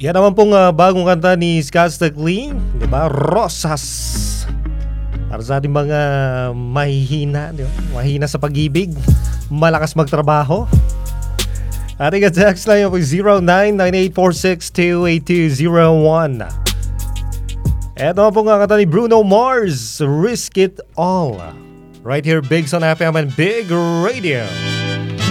Yan naman pong bagong kanta ni Skasta Clean, di ba? Rosas. Para sa ating mga mahihina, di ba? Mahina sa pag-ibig, malakas magtrabaho. Ating text line po 099846282001. Eto naman pong kanta ni Bruno Mars, Risk It All. Right here, Big on FM and Big Radio.